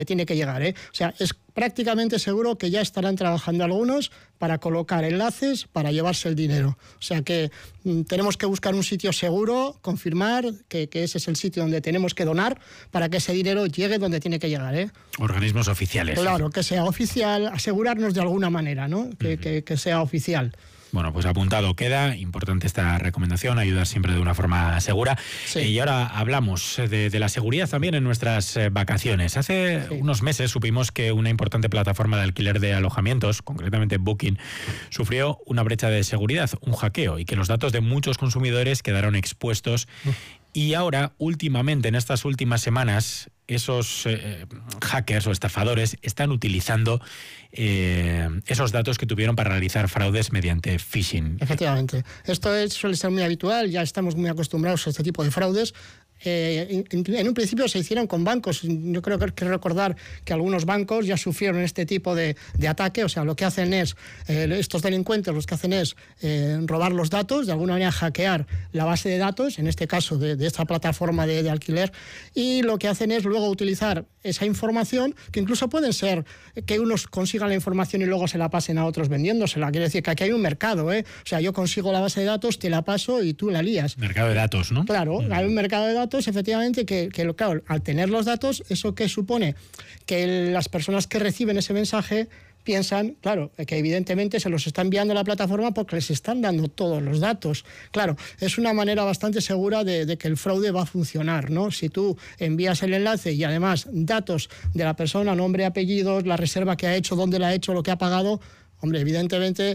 tiene que llegar, ¿eh? O sea, es prácticamente seguro que ya estarán trabajando algunos para colocar enlaces para llevarse el dinero. O sea que tenemos que buscar un sitio seguro, confirmar que ese es el sitio donde tenemos que donar para que ese dinero llegue donde tiene que llegar, ¿eh? Organismos oficiales. Claro, que sea oficial, asegurarnos de alguna manera, ¿no? Que sea oficial. Bueno, pues apuntado queda, importante esta recomendación, ayudar siempre de una forma segura. Sí. Y ahora hablamos de la seguridad también en nuestras vacaciones. Hace unos meses supimos que una importante plataforma de alquiler de alojamientos, concretamente Booking, sufrió una brecha de seguridad, un hackeo, y que los datos de muchos consumidores quedaron expuestos. Y ahora, últimamente, en estas últimas semanas, esos hackers o estafadores están utilizando esos datos que tuvieron para realizar fraudes mediante phishing. Efectivamente. Esto suele ser muy habitual, ya estamos muy acostumbrados a este tipo de fraudes. En un principio se hicieron con bancos. Yo creo que hay que recordar que algunos bancos ya sufrieron este tipo de ataque. O sea, lo que hacen es, estos delincuentes lo que hacen es robar los datos, de alguna manera hackear la base de datos, en este caso de esta plataforma de alquiler, y lo que hacen es luego utilizar esa información, que incluso pueden ser que unos consigan la información y luego se la pasen a otros vendiéndosela. Quiere decir que aquí hay un mercado, ¿eh? O sea, yo consigo la base de datos, te la paso y tú la lías. Mercado de datos, ¿no? Claro, hay un mercado de datos, efectivamente, claro, al tener los datos, ¿eso qué supone? Que las personas que reciben ese mensaje piensan, claro, que evidentemente se los está enviando la plataforma porque les están dando todos los datos. Claro, es una manera bastante segura de que el fraude va a funcionar, ¿no? Si tú envías el enlace y además datos de la persona, nombre, apellidos, la reserva que ha hecho, dónde la ha hecho, lo que ha pagado, hombre, evidentemente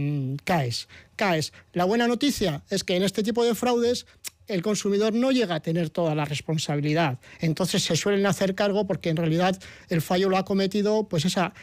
caes. La buena noticia es que en este tipo de fraudes el consumidor no llega a tener toda la responsabilidad. Entonces se suelen hacer cargo porque en realidad el fallo lo ha cometido pues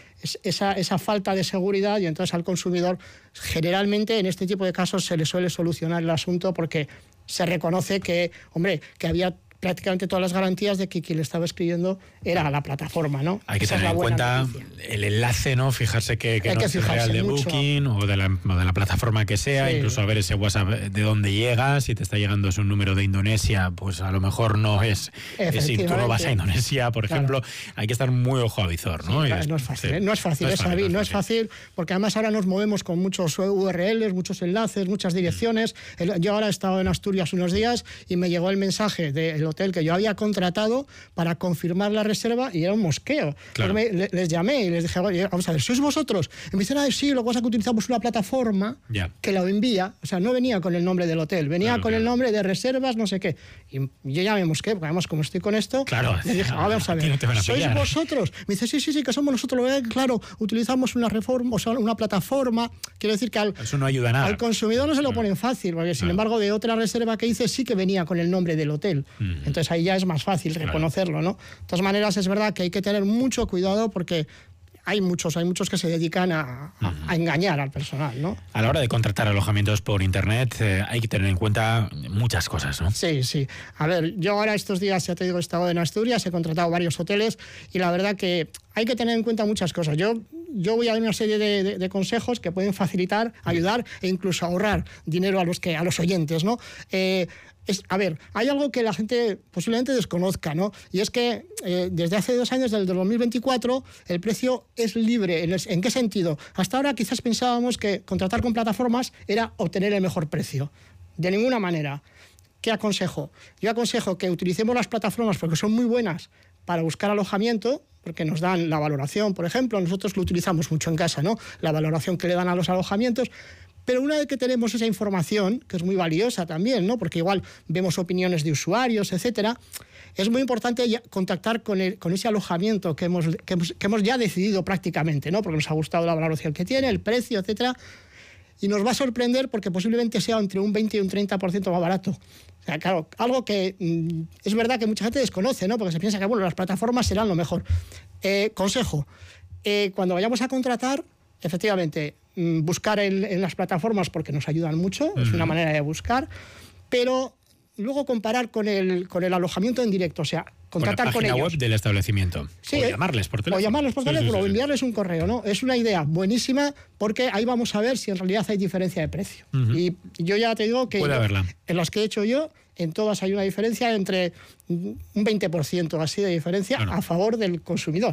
esa falta de seguridad, y entonces al consumidor generalmente en este tipo de casos se le suele solucionar el asunto porque se reconoce que, hombre, que había prácticamente todas las garantías de que quien le estaba escribiendo era la plataforma, ¿no? Hay que tener en cuenta el enlace, ¿no? Fijarse que no es real de mucho. Booking o de la plataforma que sea, sí. Incluso a ver ese WhatsApp de dónde llega. Si te está llegando es un número de Indonesia, pues a lo mejor no es si tú no vas a Indonesia, por ejemplo. Hay que estar muy ojo a visor, ¿no? Sí, claro, no es fácil, no es fácil, porque además ahora nos movemos con muchos URLs, muchos enlaces, muchas direcciones. Yo ahora he estado en Asturias unos días y me llegó el mensaje del hotel que yo había contratado para confirmar la reserva y era un mosqueo. Claro. Les llamé y les dije, oye, vamos a ver, ¿sois vosotros? Y me dicen, sí, lo que pasa es que utilizamos una plataforma que lo envía, o sea, no venía con el nombre del hotel, venía con el nombre de reservas, no sé qué. Y yo ya me mosqué, porque además como estoy con esto, les dije, vamos a ver, no ¿sois vosotros? Me dice, sí, que somos nosotros. Claro, utilizamos una reforma, o sea, una plataforma. Quiero decir que eso no ayuda nada. Al consumidor no se lo ponen fácil, porque sin embargo de otra reserva que hice sí que venía con el nombre del hotel. Entonces ahí ya es más fácil reconocerlo, ¿no? De todas maneras es verdad que hay que tener mucho cuidado porque hay muchos que se dedican a engañar al personal, ¿no? A la hora de contratar alojamientos por internet hay que tener en cuenta muchas cosas, ¿no? Sí. A ver, yo ahora estos días, ya te digo, he estado en Asturias, he contratado varios hoteles y la verdad que hay que tener en cuenta muchas cosas. Yo voy a dar una serie de consejos que pueden facilitar, ayudar e incluso ahorrar dinero a los oyentes, ¿no? A ver, hay algo que la gente posiblemente desconozca, ¿no? Y es que desde hace 2 años, desde el 2024, el precio es libre. ¿En qué sentido? Hasta ahora quizás pensábamos que contratar con plataformas era obtener el mejor precio. De ninguna manera. ¿Qué aconsejo? Yo aconsejo que utilicemos las plataformas porque son muy buenas para buscar alojamiento, porque nos dan la valoración, por ejemplo. Nosotros lo utilizamos mucho en casa, ¿no? La valoración que le dan a los alojamientos. Pero una vez que tenemos esa información, que es muy valiosa también, ¿no? Porque igual vemos opiniones de usuarios, etcétera, es muy importante contactar con ese alojamiento que hemos ya decidido prácticamente, ¿no? Porque nos ha gustado la valoración que tiene, el precio, etcétera. Y nos va a sorprender porque posiblemente sea entre un 20 y un 30% más barato. O sea, claro, algo que es verdad que mucha gente desconoce, ¿no? Porque se piensa que, bueno, las plataformas serán lo mejor. Consejo, cuando vayamos a contratar, efectivamente, buscar en las plataformas porque nos ayudan mucho, es una manera de buscar, pero luego comparar con el alojamiento en directo, o sea, contactar con ellos. La página web del establecimiento. Sí, o llamarles por teléfono. O enviarles un correo, ¿no? Es una idea buenísima porque ahí vamos a ver si en realidad hay diferencia de precio. Y yo ya te digo que puede haberla. En las que he hecho yo en todas hay una diferencia entre un 20% así de diferencia a favor del consumidor.